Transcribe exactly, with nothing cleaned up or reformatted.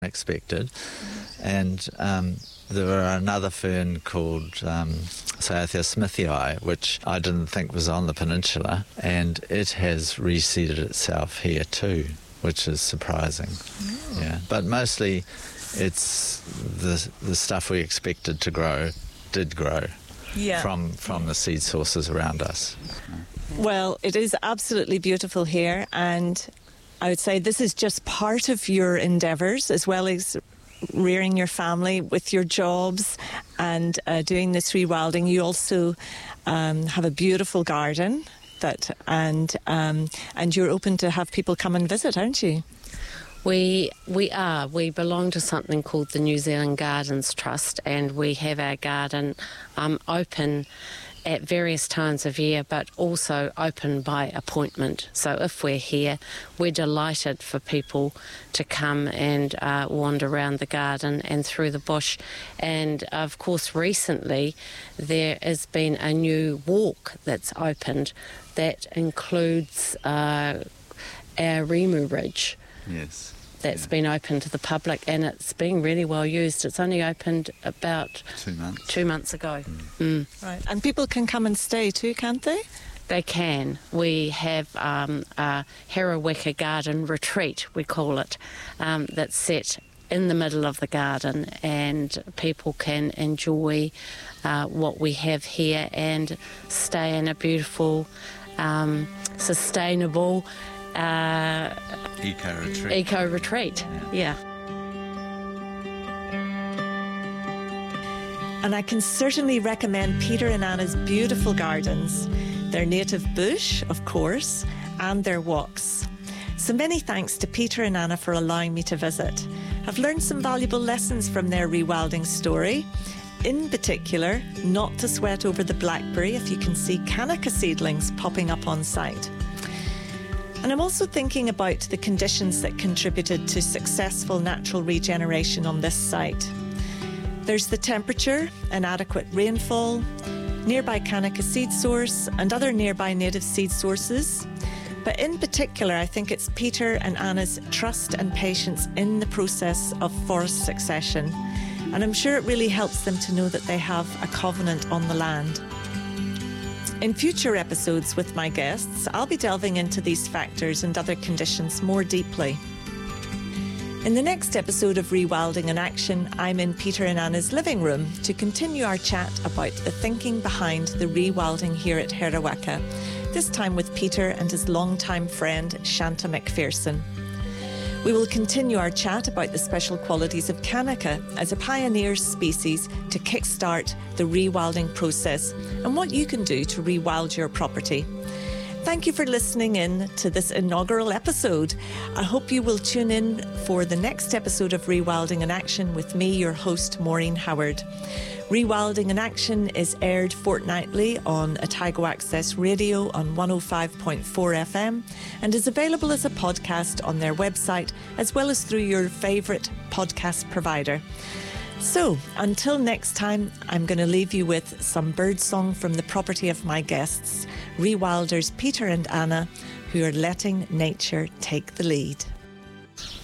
expected. And um, there were another fern called um, Cyathea smithii, which I didn't think was on the peninsula, and it has reseeded itself here too, which is surprising. Oh. Yeah, but mostly it's the the stuff we expected to grow did grow yeah. from from the seed sources around us. Well, it is absolutely beautiful here, and I would say this is just part of your endeavours, as well as rearing your family with your jobs and uh, doing this rewilding. You also um, have a beautiful garden that, and um, and you're open to have people come and visit, aren't you? We we are. We belong to something called the New Zealand Gardens Trust, and we have our garden um, open at various times of year, but also open by appointment. So if we're here, we're delighted for people to come and uh, wander around the garden and through the bush. And of course, recently there has been a new walk that's opened that includes uh, our Rimu Ridge. Yes. That's yeah. been open to the public, and it's being really well used. It's only opened about two months two months ago. Mm. Mm. Right, and people can come and stay too, can't they? They can. We have um, a Heraweka Garden Retreat, we call it, um, that's set in the middle of the garden, and people can enjoy uh, what we have here and stay in a beautiful, um, sustainable Uh, eco retreat. Eco retreat, yeah. yeah. And I can certainly recommend Peter and Anna's beautiful gardens, their native bush, of course, and their walks. So many thanks to Peter and Anna for allowing me to visit. I've learned some valuable lessons from their rewilding story. In particular, not to sweat over the blackberry if you can see Kanaka seedlings popping up on site. And I'm also thinking about the conditions that contributed to successful natural regeneration on this site. There's the temperature, inadequate rainfall, nearby Kanaka seed source, and other nearby native seed sources. But in particular, I think it's Peter and Anna's trust and patience in the process of forest succession. And I'm sure it really helps them to know that they have a covenant on the land. In future episodes with my guests, I'll be delving into these factors and other conditions more deeply. In the next episode of Rewilding in Action, I'm in Peter and Anna's living room to continue our chat about the thinking behind the rewilding here at Heraweka, this time with Peter and his longtime friend Shanta McPherson. We will continue our chat about the special qualities of Kanaka as a pioneer species to kickstart the rewilding process and what you can do to rewild your property. Thank you for listening in to this inaugural episode. I hope you will tune in for the next episode of Rewilding in Action with me, your host, Maureen Howard. Rewilding in Action is aired fortnightly on Otago Access Radio on one oh five point four F M and is available as a podcast on their website as well as through your favourite podcast provider. So, until next time, I'm going to leave you with some birdsong from the property of my guests, rewilders Peter and Anna, who are letting nature take the lead.